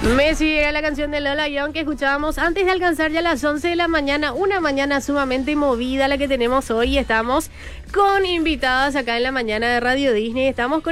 Messi era la canción de Lola Young que escuchábamos antes de alcanzar ya las 11 de la mañana. Una mañana sumamente movida la que tenemos hoy. Estamos con invitadas acá en la mañana de Radio Disney. Estamos con